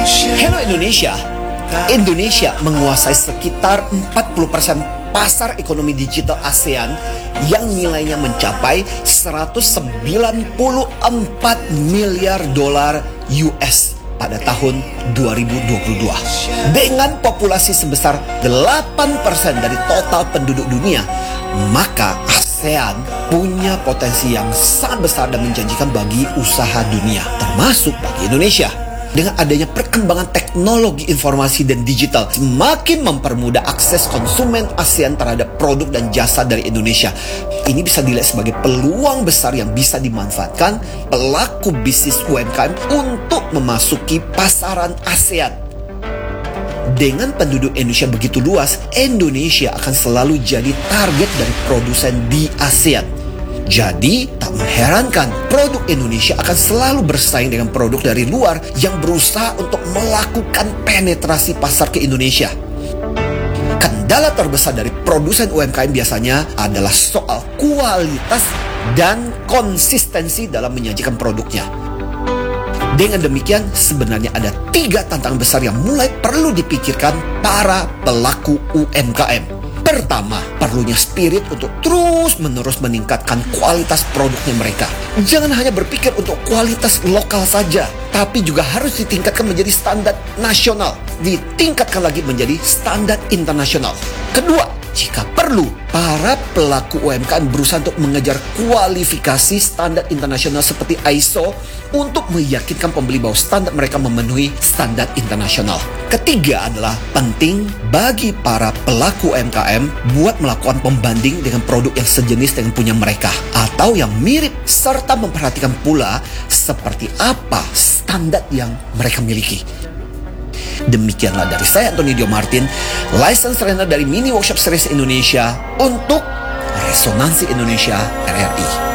Hello Indonesia. Indonesia menguasai sekitar 40% pasar ekonomi digital ASEAN yang nilainya mencapai 194 miliar dolar US pada tahun 2022. Dengan populasi sebesar 8% dari total penduduk dunia, maka ASEAN punya potensi yang sangat besar dan menjanjikan bagi usaha dunia, termasuk bagi Indonesia. Dengan adanya perkembangan teknologi informasi dan digital, semakin mempermudah akses konsumen ASEAN terhadap produk dan jasa dari Indonesia. Ini bisa dilihat sebagai peluang besar yang bisa dimanfaatkan pelaku bisnis UMKM untuk memasuki pasaran ASEAN. Dengan penduduk Indonesia begitu luas, Indonesia akan selalu jadi target dari produsen di ASEAN. Jadi, tak mengherankan produk Indonesia akan selalu bersaing dengan produk dari luar yang berusaha untuk melakukan penetrasi pasar ke Indonesia. Kendala terbesar dari produsen UMKM biasanya adalah soal kualitas dan konsistensi dalam menyajikan produknya. Dengan demikian, sebenarnya ada 3 tantangan besar yang mulai perlu dipikirkan para pelaku UMKM. Pertama, perlunya spirit untuk terus-menerus meningkatkan kualitas produknya mereka. Jangan hanya berpikir untuk kualitas lokal saja, tapi juga harus ditingkatkan menjadi standar nasional, ditingkatkan lagi menjadi standar internasional. Kedua, jika perlu, para pelaku UMKM berusaha untuk mengejar kualifikasi standar internasional seperti ISO untuk meyakinkan pembeli bahwa standar mereka memenuhi standar internasional. Ketiga adalah penting bagi para pelaku UMKM buat melakukan pembanding dengan produk yang sejenis dengan punya mereka atau yang mirip, serta memperhatikan pula seperti apa standar yang mereka miliki. Demikianlah dari saya, Anthony Dio Martin, License Trainer dari Mini Workshop Series Indonesia untuk Resonansi Indonesia RRI.